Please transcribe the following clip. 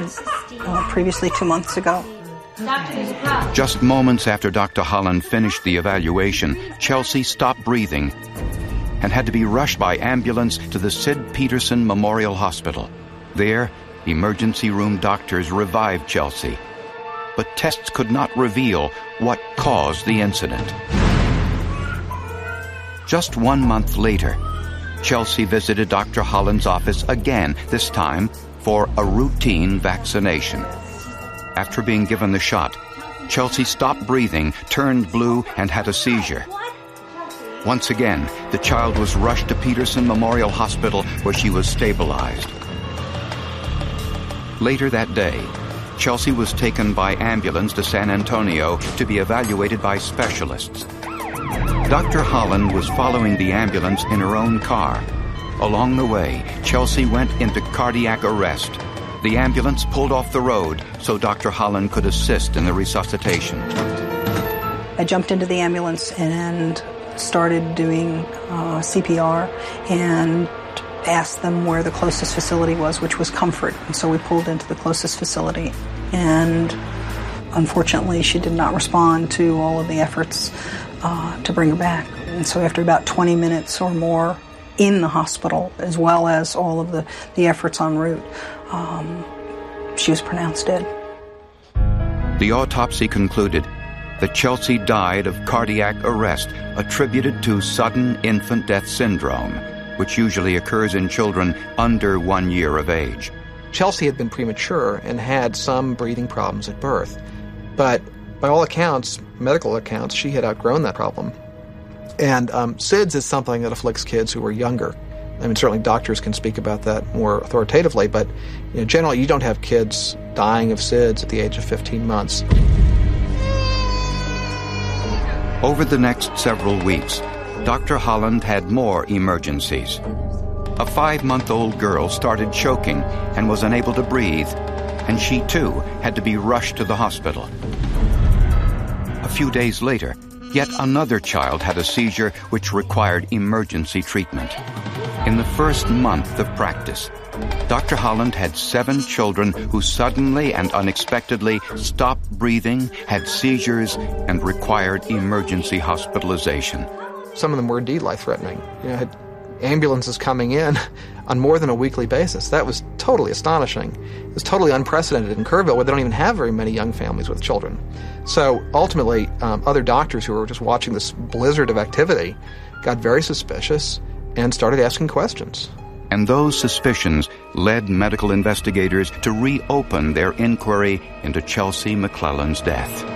had previously 2 months ago. Just moments after Dr. Holland finished the evaluation, Chelsea stopped breathing and had to be rushed by ambulance to the Sid Peterson Memorial Hospital. There, emergency room doctors revived Chelsea, but tests could not reveal what caused the incident. Just 1 month later, Chelsea visited Dr. Holland's office again, this time for a routine vaccination. After being given the shot, Chelsea stopped breathing, turned blue, and had a seizure. Once again, the child was rushed to Peterson Memorial Hospital, where she was stabilized. Later that day, Chelsea was taken by ambulance to San Antonio to be evaluated by specialists. Dr. Holland was following the ambulance in her own car. Along the way, Chelsea went into cardiac arrest. The ambulance pulled off the road so Dr. Holland could assist in the resuscitation. I jumped into the ambulance and started doing CPR and asked them where the closest facility was, which was Comfort. And so we pulled into the closest facility. And unfortunately, she did not respond to all of the efforts to bring her back. And so after about 20 minutes or more in the hospital, as well as all of the efforts en route, she was pronounced dead. The autopsy concluded that Chelsea died of cardiac arrest attributed to sudden infant death syndrome, which usually occurs in children under 1 year of age. Chelsea had been premature and had some breathing problems at birth, but by all accounts, medical accounts, she had outgrown that problem. And SIDS is something that afflicts kids who are younger. I mean, certainly doctors can speak about that more authoritatively, but generally you don't have kids dying of SIDS at the age of 15 months. Over the next several weeks, Dr. Holland had more emergencies. A 5-month-old girl started choking and was unable to breathe, and she too had to be rushed to the hospital. A few days later, yet another child had a seizure which required emergency treatment. In the first month of practice, Dr. Holland had 7 children who suddenly and unexpectedly stopped breathing, had seizures, and required emergency hospitalization. Some of them were indeed life-threatening. Had ambulances coming in on more than a weekly basis. That was totally astonishing. It was totally unprecedented in Kerrville, where they don't even have very many young families with children. So ultimately, other doctors who were just watching this blizzard of activity got very suspicious and started asking questions. And those suspicions led medical investigators to reopen their inquiry into Chelsea McClellan's death.